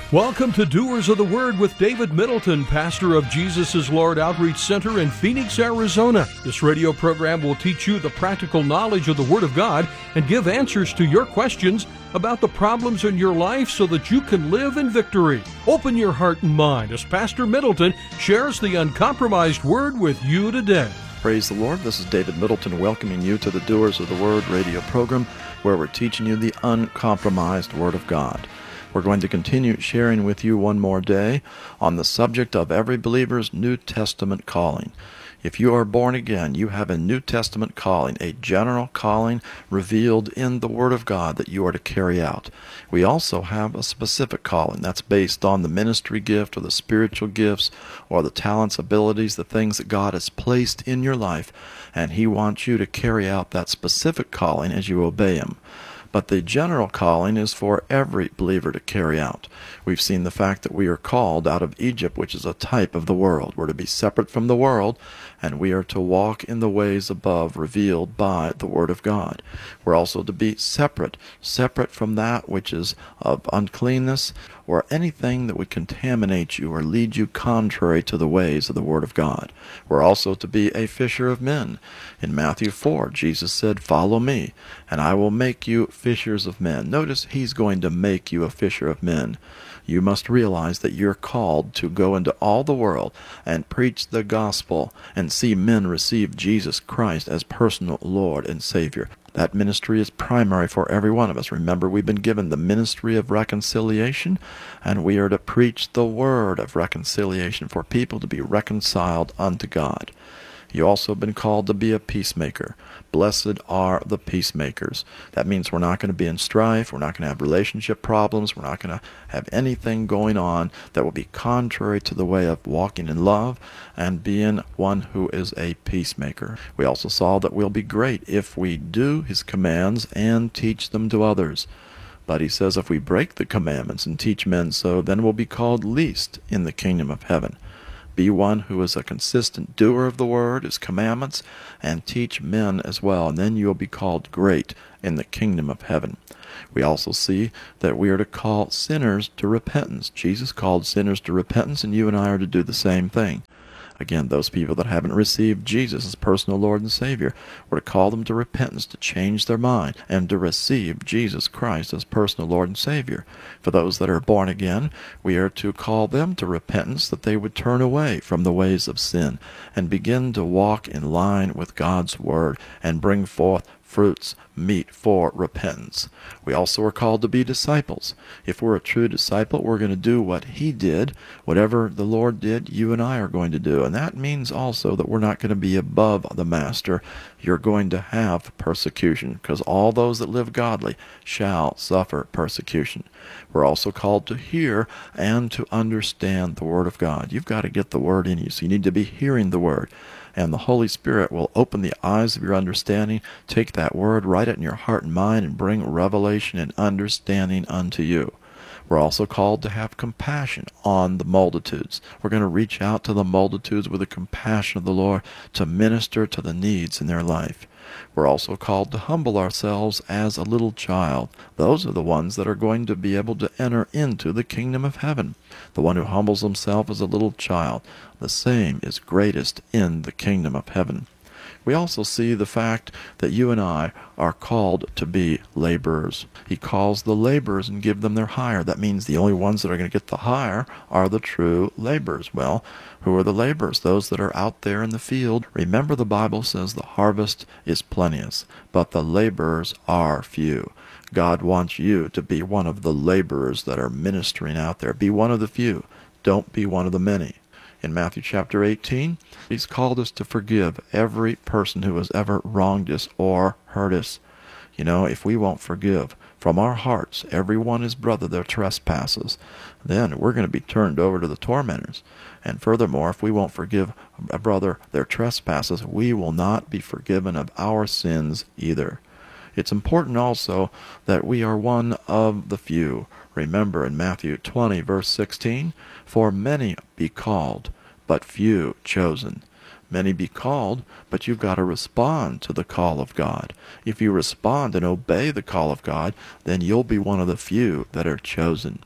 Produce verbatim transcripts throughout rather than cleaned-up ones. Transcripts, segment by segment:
Welcome to Doers of the Word with David Middleton, pastor of Jesus is Lord Outreach Center in Phoenix, Arizona. This radio program will teach you the practical knowledge of the Word of God and give answers to your questions about the problems in your life so that you can live in victory. Open your heart and mind as Pastor Middleton shares the uncompromised Word with you today. Praise the Lord. This is David Middleton welcoming you to the Doers of the Word radio program where we're teaching you the uncompromised Word of God. We're going to continue sharing with you one more day on the subject of every believer's New Testament calling. If you are born again, you have a New Testament calling, a general calling revealed in the Word of God that you are to carry out. We also have a specific calling that's based on the ministry gift or the spiritual gifts or the talents, abilities, the things that God has placed in your life, and He wants you to carry out that specific calling as you obey Him. But the general calling is for every believer to carry out. We've seen the fact that we are called out of Egypt, which is a type of the world. We're to be separate from the world, and we are to walk in the ways above revealed by the Word of God. We're also to be separate, separate from that which is of uncleanness or anything that would contaminate you or lead you contrary to the ways of the Word of God. We're also to be a fisher of men. In Matthew four, Jesus said, "Follow me, and I will make you fishers of men." Notice He's going to make you a fisher of men. You must realize that you're called to go into all the world and preach the gospel and see men receive Jesus Christ as personal Lord and Savior. That ministry is primary for every one of us. Remember, we've been given the ministry of reconciliation, and we are to preach the word of reconciliation for people to be reconciled unto God. You also have been called to be a peacemaker. Blessed are the peacemakers. That means we're not going to be in strife. We're not going to have relationship problems. We're not going to have anything going on that will be contrary to the way of walking in love and being one who is a peacemaker. We also saw that we'll be great if we do His commands and teach them to others. But He says if we break the commandments and teach men so, then we'll be called least in the kingdom of heaven. Be one who is a consistent doer of the word, His commandments, and teach men as well, and then you will be called great in the kingdom of heaven. We also see that we are to call sinners to repentance. Jesus called sinners to repentance, and you and I are to do the same thing. Again, those people that haven't received Jesus as personal Lord and Savior, we're to call them to repentance, to change their mind, and to receive Jesus Christ as personal Lord and Savior. For those that are born again, we are to call them to repentance, that they would turn away from the ways of sin and begin to walk in line with God's Word and bring forth fruits meet for repentance. We also are called to be disciples. If we're a true disciple, we're going to do what He did. Whatever the Lord did, you and I are going to do. And that means also that we're not going to be above the Master. You're going to have persecution, because all those that live godly shall suffer persecution. We're also called to hear and to understand the Word of God. You've got to get the Word in you, so you need to be hearing the Word. And the Holy Spirit will open the eyes of your understanding, take that word, write it in your heart and mind, and bring revelation and understanding unto you. We're also called to have compassion on the multitudes. We're going to reach out to the multitudes with the compassion of the Lord to minister to the needs in their life. We're also called to humble ourselves as a little child. Those are the ones that are going to be able to enter into the kingdom of heaven. The one who humbles himself as a little child, the same is greatest in the kingdom of heaven. We also see the fact that you and I are called to be laborers. He calls the laborers and give them their hire. That means the only ones that are going to get the hire are the true laborers. Well, who are the laborers? Those that are out there in the field. Remember, the Bible says the harvest is plenteous, but the laborers are few. God wants you to be one of the laborers that are ministering out there. Be one of the few. Don't be one of the many. In Matthew chapter eighteen, He's called us to forgive every person who has ever wronged us or hurt us. You know, if we won't forgive from our hearts every one his brother their trespasses, then we're going to be turned over to the tormentors. And furthermore, if we won't forgive a brother their trespasses, we will not be forgiven of our sins either. It's important also that we are one of the few. Remember in Matthew twenty, verse sixteen, "For many be called, but few chosen." Many be called, but you've got to respond to the call of God. If you respond and obey the call of God, then you'll be one of the few that are chosen.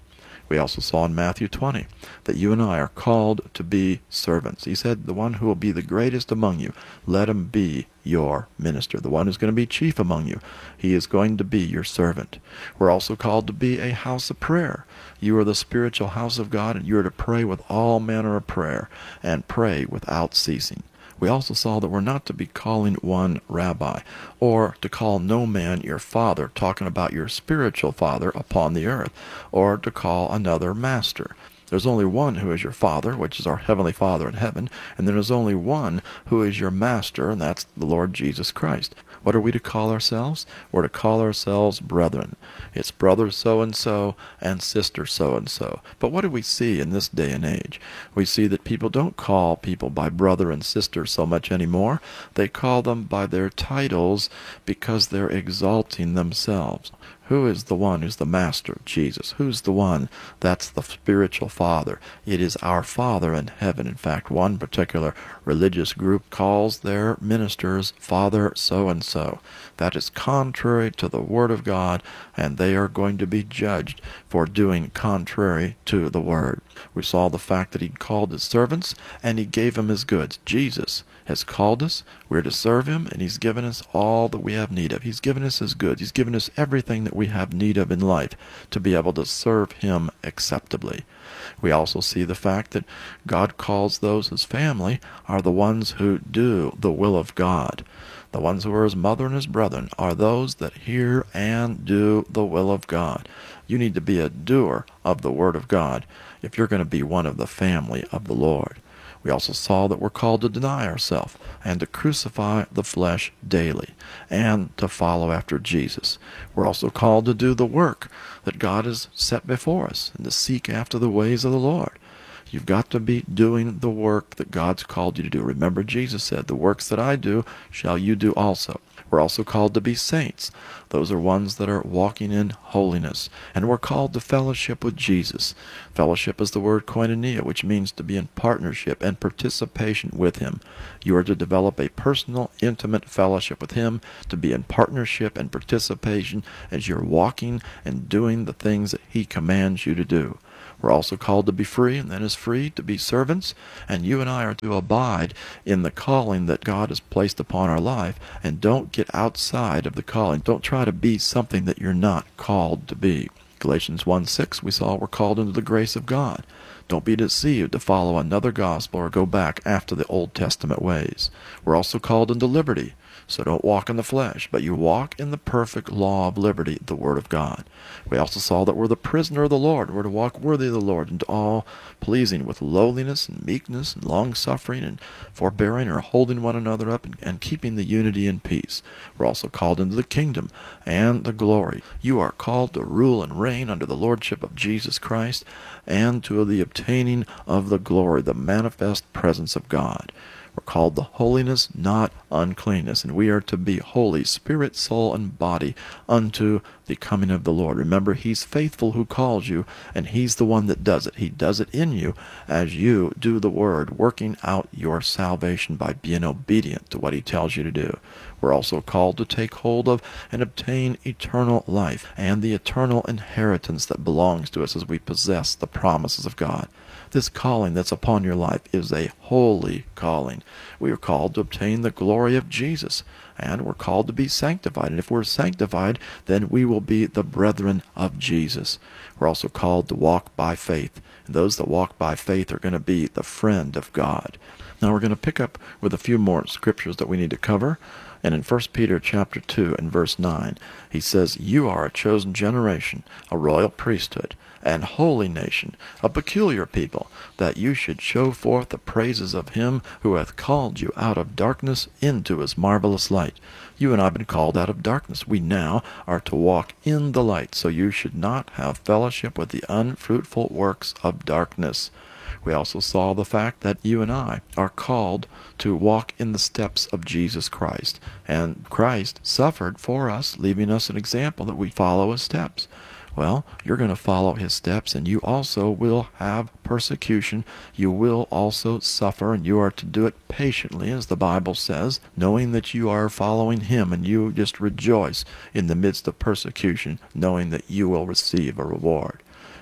We also saw in Matthew twenty that you and I are called to be servants. He said, the one who will be the greatest among you, let him be your minister. The one who's going to be chief among you, he is going to be your servant. We're also called to be a house of prayer. You are the spiritual house of God, and you are to pray with all manner of prayer, and pray without ceasing. We also saw that we're not to be calling one rabbi, or to call no man your father, talking about your spiritual father upon the earth, or to call another master. There's only one who is your Father, which is our Heavenly Father in heaven, and there is only one who is your Master, and that's the Lord Jesus Christ. What are we to call ourselves? We're to call ourselves brethren. It's brother so-and-so and sister so-and-so. But what do we see in this day and age? We see that people don't call people by brother and sister so much anymore. They call them by their titles because they're exalting themselves. Who is the one who's the master? Jesus. Who's the one? That's the spiritual Father. It is our Father in heaven. In fact, one particular religious group calls their ministers Father so-and-so. That is contrary to the Word of God, and they are going to be judged for doing contrary to the Word. We saw the fact that he called his servants, and he gave them his goods. Jesus has called us, we're to serve him, and he's given us all that we have need of. He's given us his goods. He's given us everything that we have need of in life to be able to serve him acceptably. We also see the fact that God calls those his family are the ones who do the will of God. The ones who are his mother and his brethren are those that hear and do the will of God. You need to be a doer of the word of God if you're going to be one of the family of the Lord. We also saw that we're called to deny ourselves and to crucify the flesh daily and to follow after Jesus. We're also called to do the work that God has set before us and to seek after the ways of the Lord. You've got to be doing the work that God's called you to do. Remember, Jesus said, the works that I do shall you do also. We're also called to be saints. Those are ones that are walking in holiness. And we're called to fellowship with Jesus. Fellowship is the word koinonia, which means to be in partnership and participation with him. You are to develop a personal, intimate fellowship with him, to be in partnership and participation as you're walking and doing the things that he commands you to do. We're also called to be free, and then as free to be servants, and you and I are to abide in the calling that God has placed upon our life, and don't get outside of the calling. Don't try to be something that you're not called to be. Galatians one six, we saw we're called into the grace of God. Don't be deceived to follow another gospel or go back after the Old Testament ways. We're also called into liberty. So don't walk in the flesh, but you walk in the perfect law of liberty, the Word of God. We also saw that we're the prisoner of the Lord. We're to walk worthy of the Lord and all pleasing with lowliness and meekness and long-suffering and forbearing or holding one another up and, and keeping the unity in peace. We're also called into the kingdom and the glory. You are called to rule and reign under the lordship of Jesus Christ and to the obtaining of the glory, the manifest presence of God. We're called to holiness, not uncleanness, and we are to be holy, spirit, soul, and body, unto the coming of the Lord. Remember, he's faithful who calls you, and he's the one that does it. He does it in you as you do the word, working out your salvation by being obedient to what he tells you to do. We're also called to take hold of and obtain eternal life and the eternal inheritance that belongs to us as we possess the promises of God. This calling that's upon your life is a holy calling. We are called to obtain the glory of Jesus, and we're called to be sanctified. And if we're sanctified, then we will be the brethren of Jesus. We're also called to walk by faith, and those that walk by faith are going to be the friend of God. Now we're going to pick up with a few more scriptures that we need to cover. And in First Peter chapter two and verse nine, he says, "You are a chosen generation, a royal priesthood, and holy nation, a peculiar people, that you should show forth the praises of him who hath called you out of darkness into his marvelous light." You and I have been called out of darkness. We now are to walk in the light, so you should not have fellowship with the unfruitful works of darkness. We also saw the fact that you and I are called to walk in the steps of Jesus Christ. And Christ suffered for us, leaving us an example that we follow his steps. Well, you're going to follow his steps, and you also will have persecution. You will also suffer, and you are to do it patiently, as the Bible says, knowing that you are following him, and you just rejoice in the midst of persecution, knowing that you will receive a reward.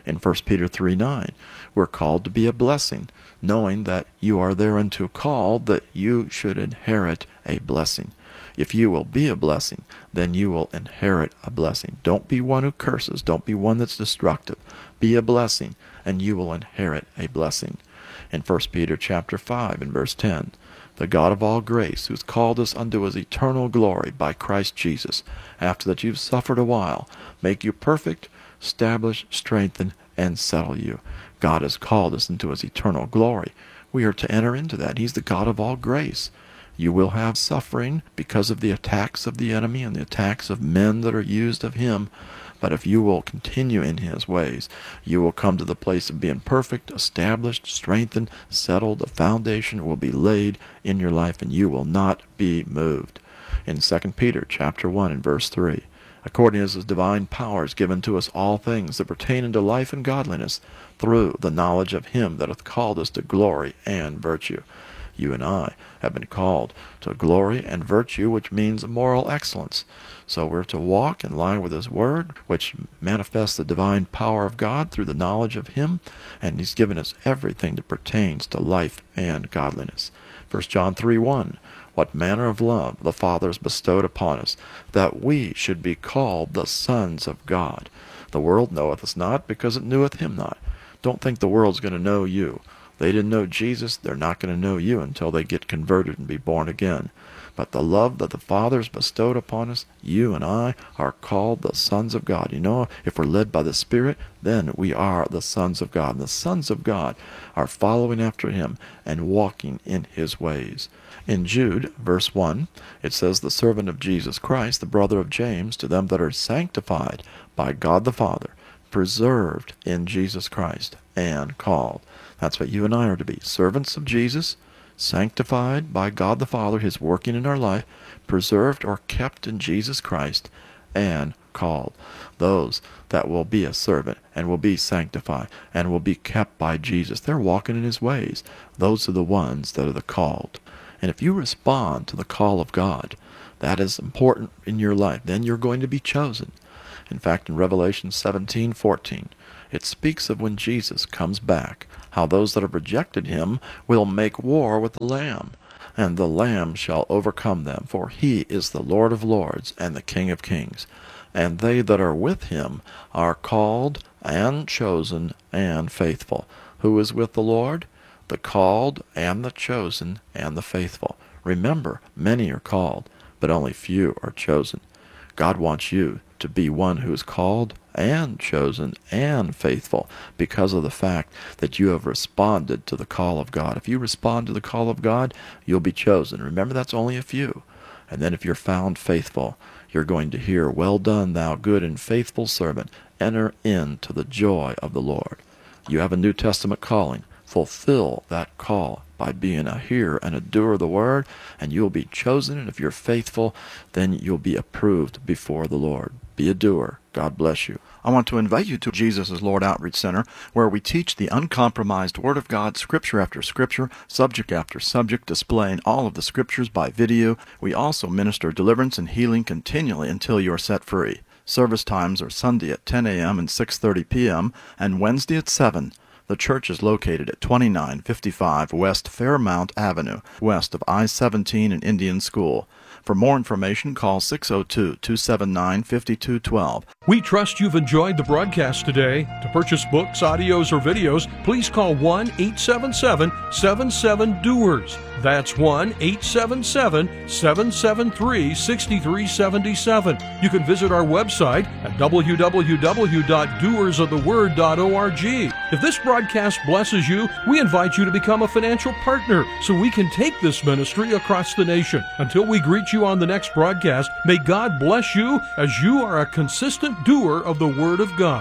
In First Peter three nine, we're called to be a blessing, knowing that you are thereunto called, that you should inherit a blessing. If you will be a blessing, then you will inherit a blessing. Don't be one who curses. Don't be one that's destructive. Be a blessing, and you will inherit a blessing. In First Peter chapter five and verse ten, the God of all grace, who's called us unto his eternal glory by Christ Jesus, after that you've suffered a while, make you perfect, establish, strengthen, and settle you. God has called us into his eternal glory. We are to enter into that. He's the God of all grace. You will have suffering because of the attacks of the enemy and the attacks of men that are used of him. But if you will continue in his ways, you will come to the place of being perfect, established, strengthened, settled. The foundation will be laid in your life, and you will not be moved. In Second Peter chapter one and verse three, according as his divine power is given to us all things that pertain unto life and godliness, through the knowledge of him that hath called us to glory and virtue. You and I have been called to glory and virtue, which means moral excellence. So we're to walk in line with his word, which manifests the divine power of God through the knowledge of him, and he's given us everything that pertains to life and godliness. First John three one, what manner of love the Father has bestowed upon us, that we should be called the sons of God. The world knoweth us not, because it kneweth him not. Don't think the world's going to know you. They didn't know Jesus. They're not going to know you until they get converted and be born again. But the love that the Father has bestowed upon us, you and I are called the sons of God. You know, if we're led by the Spirit, then we are the sons of God. And the sons of God are following after him and walking in his ways. In Jude, verse one, it says, the servant of Jesus Christ, the brother of James, to them that are sanctified by God the Father, preserved in Jesus Christ, and called. That's what you and I are to be, servants of Jesus, sanctified by God the Father, his working in our life, preserved or kept in Jesus Christ, and called. Those that will be a servant and will be sanctified and will be kept by Jesus, they're walking in his ways. Those are the ones that are the called. And if you respond to the call of God, that is important in your life, then you're going to be chosen. In fact, in Revelation seventeen fourteen, it speaks of when Jesus comes back, how those that have rejected him will make war with the Lamb, and the Lamb shall overcome them, for he is the Lord of lords and the King of kings. And they that are with him are called and chosen and faithful. Who is with the Lord? The called and the chosen and the faithful. Remember, many are called, but only few are chosen. God wants you to be one who is called and chosen and faithful because of the fact that you have responded to the call of God. If you respond to the call of God, you'll be chosen. Remember, that's only a few. And then if you're found faithful, you're going to hear, well done, thou good and faithful servant. Enter into the joy of the Lord. You have a New Testament calling. Fulfill that call by being a hearer and a doer of the word, and you'll be chosen. And if you're faithful, then you'll be approved before the Lord. Be a doer. God bless you. I want to invite you to Jesus is Lord Outreach Center, where we teach the uncompromised Word of God, Scripture after Scripture, subject after subject, displaying all of the Scriptures by video. We also minister deliverance and healing continually until you are set free. Service times are Sunday at ten a.m. and six thirty p.m., and Wednesday at seven. The church is located at twenty-nine fifty-five West Fairmount Avenue, west of I seventeen and Indian School. For more information, call six oh two, two seven nine, five two one two. We trust you've enjoyed the broadcast today. To purchase books, audios, or videos, please call one eight seven seven, seven seven, D O E R S. That's one eight seven seven, seven seven three, six three seven seven. You can visit our website at w w w dot doers of the word dot org. If this broadcast blesses you, we invite you to become a financial partner so we can take this ministry across the nation. Until we greet you on the next broadcast, may God bless you as you are a consistent doer of the Word of God.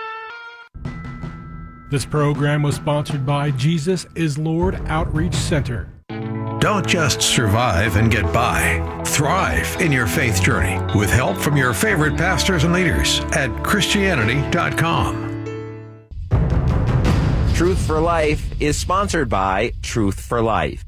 This program was sponsored by Jesus is Lord Outreach Center. Don't just survive and get by. Thrive in your faith journey with help from your favorite pastors and leaders at Christianity dot com. Truth for Life is sponsored by Truth for Life.